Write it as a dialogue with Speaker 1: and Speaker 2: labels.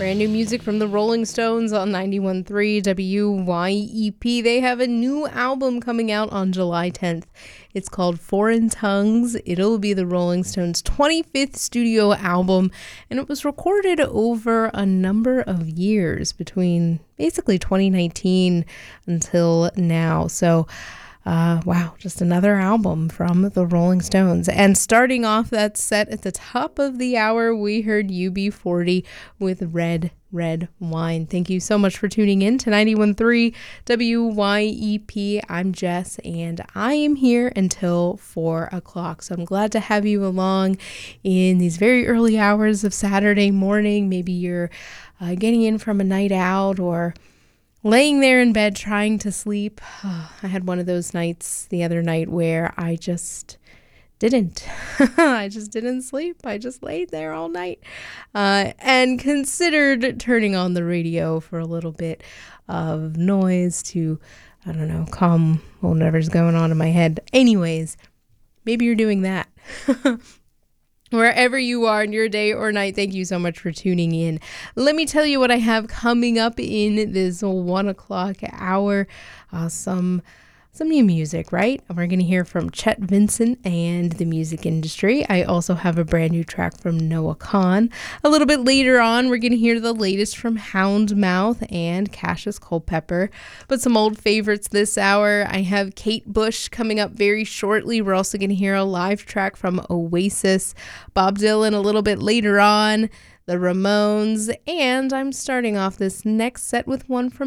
Speaker 1: Brand new music from the Rolling Stones on 91.3 WYEP. They have a new album coming out on July 10th. It's called Foreign Tongues. It'll be the Rolling Stones' 25th studio album, and it was recorded over a number of years between basically 2019 until now. So wow, just another album from the Rolling Stones. And starting off that set at the top of the hour, we heard UB40 with Red, Red Wine. Thank you so much for tuning in to 91.3 WYEP. I'm Jess, and I am here until 4 o'clock. So I'm glad to have you along in these very early hours of Saturday morning. Maybe you're getting in from a night out or laying there in bed trying to sleep. I had one of those nights the other night where I just didn't. I just didn't sleep. I just laid there all night and considered turning on the radio for a little bit of noise to, I don't know, calm whatever's going on in my head. Anyways, maybe you're doing that. Wherever you are in your day or night, thank you so much for tuning in. Let me tell you what I have coming up in this 1 o'clock hour. Some new music, right? We're going to hear from Chet Vincent and the Music Industry. I also have a brand new track from Noah Kahan. A little bit later on, we're going to hear the latest from Houndmouth and Cassius Culpepper. But some old favorites this hour. I have Kate Bush coming up very shortly. We're also going to hear a live track from Oasis, Bob Dylan a little bit later on, the Ramones, and I'm starting off this next set with one from